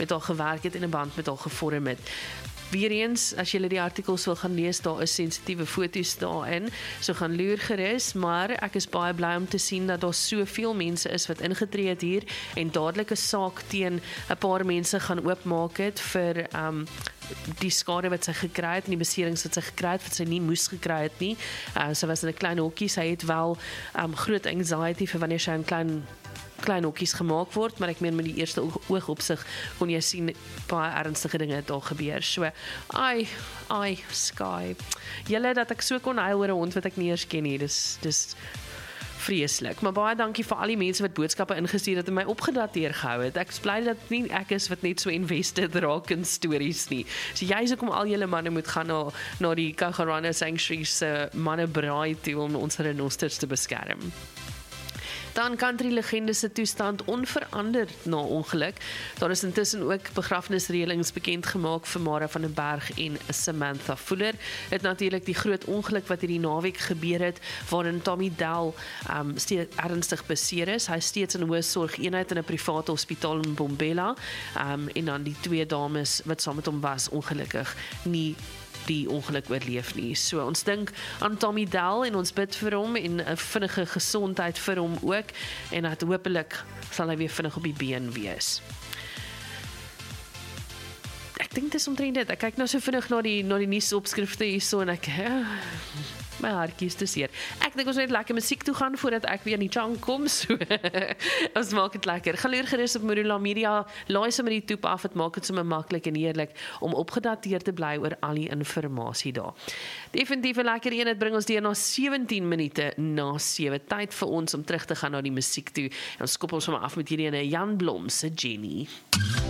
met haar gewerk het en 'n band met haar gevorm het. Weereens, as julle die artikels wil gaan lees, daar is sensitiewe foto's daarin, so gaan loer gerus, maar ek is baie bly om te sien dat daar soveel mense is wat ingetree het hier en dadelik 'n saak teen 'n paar mense gaan oopmaak het vir die skade wat sy gekry het en die beserings wat sy gekry het, wat sy nie moes gekry het nie. Sy was in 'n klein hokkie, sy het wel groot anxiety vir wanneer sy in klein hokkies gemaak word, maar ek meen met die eerste oogopsig kon jy sien baie ernstige dinge het daar gebeur. So, Sky. Julle dat ek so kon huil oor 'n hond wat ek nie eers ken nie, dis vreeslik. Maar baie dankie vir al die mense wat boodskappe ingestuur het en my opgedateer gehou het. Ek is bly dat nie ek is wat net so invested raak in stories nie. So jy is hoekom al julle manne moet gaan na die Kagarana Sanctuary se manne braai toe om ons renosters te beskerm. Dan country-legende se toestand onveranderd na ongeluk. Daar is intussen ook begrafnisreëlings bekend gemaak vir Mara van den Berg en Samantha Fuller. Het natuurlik die groot ongeluk wat hierdie naweek gebeur het, waarin Tommy Dell steeds ernstig beseer is. Hy is steeds in 'n hoë sorgeenheid in 'n private hospitaal in Bombela. En dan die twee dames wat saam met hom was, ongelukkig nie die ongeluk oorleef nie. So ons dink aan Tommy Dell en ons bid vir hom en 'n vinnige gesondheid vir hom ook en dat hopelik sal hy weer vinnig op die been wees. Ek dink dis omtrent dit. Ek kyk nou so vinnig na die nuusopskrifte hierso en ek my hartjie is te seer. Ek dink ons moet net lekker musiek toe gaan voordat ek weer in die chunk kom. So ons maak dit lekker. Gaan loer gerus op Marula Media. Laai sommer die toep af. Dit maak dit sommer maklik en heerlik om opgedateerd te bly oor al die inligting daar. Definitief 'n lekker een. Dit bring ons deur na 17 minute na 7. Tyd vir ons om terug te gaan na die musiek toe. En ons skop ons sommer af met hierdie ene Jan Blom se Jenny.